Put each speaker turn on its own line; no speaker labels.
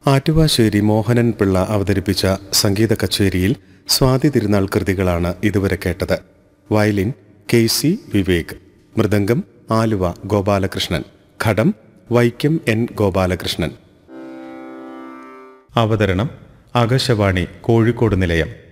ആറ്റുവാശ്ശേരി മോഹനൻ പിള്ള അവതരിപ്പിച്ച സംഗീത കച്ചേരിയിൽ സ്വാതി തിരുനാൾ കൃതികളാണ് ഇതുവരെ കേട്ടത്. വയലിൻ KC വിവേക്, മൃദംഗം ആലുവ ഗോപാലകൃഷ്ണൻ, ഘടം വൈക്കം N ഗോപാലകൃഷ്ണൻ. അവതരണം ആകാശവാണി കോഴിക്കോട് നിലയം.